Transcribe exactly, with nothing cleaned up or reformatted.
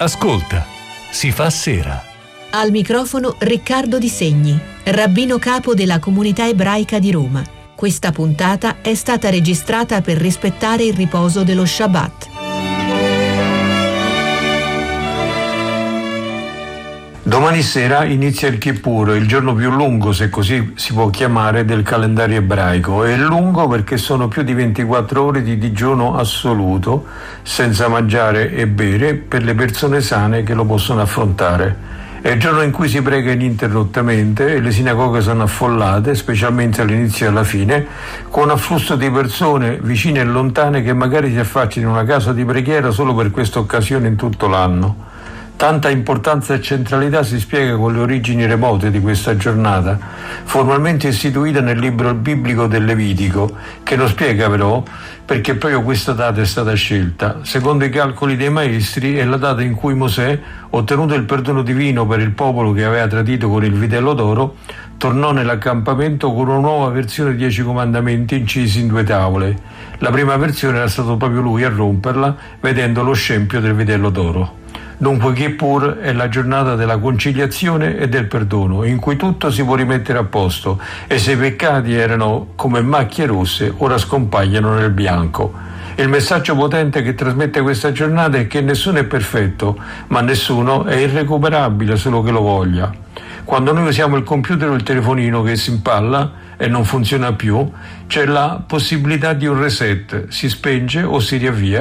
Ascolta, si fa sera. Al microfono Riccardo Di Segni, rabbino capo della comunità ebraica di Roma. Questa puntata è stata registrata per rispettare il riposo dello Shabbat. Domani sera inizia il Kippur, il giorno più lungo, se così si può chiamare, del calendario ebraico. È lungo perché sono più di ventiquattro ore di digiuno assoluto, senza mangiare e bere, per le persone sane che lo possono affrontare. È il giorno in cui si prega ininterrottamente e le sinagoghe sono affollate, specialmente all'inizio e alla fine, con un afflusso di persone vicine e lontane che magari si affacciano in una casa di preghiera solo per questa occasione in tutto l'anno. Tanta importanza e centralità si spiega con le origini remote di questa giornata, formalmente istituita nel libro biblico del Levitico, che non spiega però perché proprio questa data è stata scelta. Secondo i calcoli dei maestri è la data in cui Mosè, ottenuto il perdono divino per il popolo che aveva tradito con il vitello d'oro, tornò nell'accampamento con una nuova versione dei Dieci Comandamenti incisi in due tavole. La prima versione era stato proprio lui a romperla, vedendo lo scempio del vitello d'oro. Dunque Kippur è la giornata della conciliazione e del perdono, in cui tutto si può rimettere a posto e se i peccati erano come macchie rosse, ora scompaiono nel bianco. Il messaggio potente che trasmette questa giornata è che nessuno è perfetto, ma nessuno è irrecuperabile solo che lo voglia. Quando noi usiamo il computer o il telefonino che si impalla e non funziona più, c'è la possibilità di un reset, si spenge o si riavvia